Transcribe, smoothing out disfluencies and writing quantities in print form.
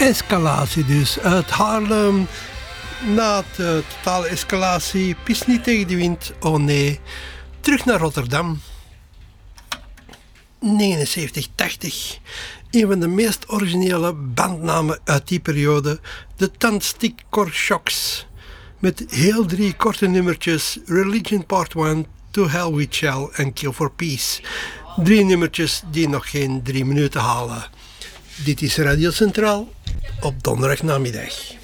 Escalatie dus. Uit Haarlem. Na de totale escalatie. Pist niet tegen de wind. Oh nee. Terug naar Rotterdam. 79-80. Een van de meest originele bandnamen uit die periode. De Tandstick Shocks. Met heel 3 korte nummertjes. Religion Part 1, To Hell We Shall en Kill for Peace. 3 nummertjes die nog geen 3 minuten halen. Dit is Radio Centraal op donderdagnamiddag.